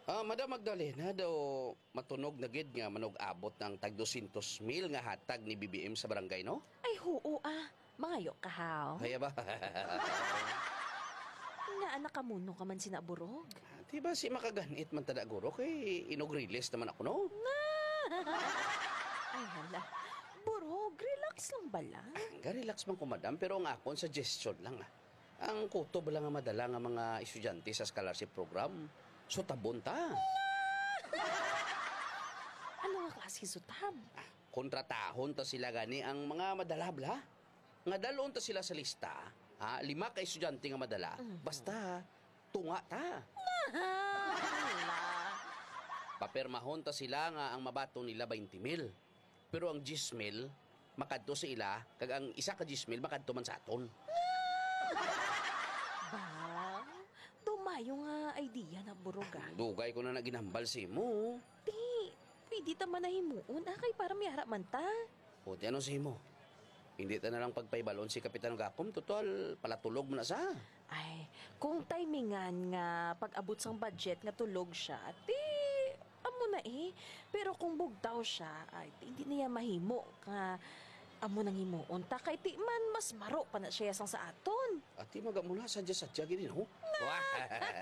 Madam Magdalena daw matunog na gid nga manog-abot ng tag 200,000 nga hatag ni BBM sa barangay, no? Ay, hoo Mangayo ka, haw. Kaya ba? Nga anak ka muno ka man sinaburog. Di ba si makaganit man tada guro kay inog-release naman ako, no? Ay, hala. Burog, relax lang bala. Relax man ko, madam, pero ang akong suggestion lang, Ang kutob lang nga madala nga mga estudyante sa scholarship program. So, tabon ta. Ano nga klase sutab? Kontratahon ta sila gani ang mga madalabla. Nga dalon ta sila sa lista, 5 ka estudyante nga madala. Basta, tunga ta. Hala. Papermahon ta sila nga ang mabato nila 20,000. Pero ang 10,000, makadto sa ila, kag ang isa ka 10,000, makadto man sa aton. Ba, dumayo nga idea na burog Dugay ko na naginambal si mo. Di, pwede ta man na himuon. Kay para may harap man ta. Puti ano si mo? Hindi ta na lang pagpaibalon si Kapitan Gacom. Total, palatulog mo na sa. Ay, kung timingan nga pag-abot sang budget nga tulog siya, amo na Pero kung bugtaw siya, ay hindi niya mahimo nga amo nang himuon ta kay ti man mas maro pa na siya sang sa aton. At di magamula sadya-sadya gini, no?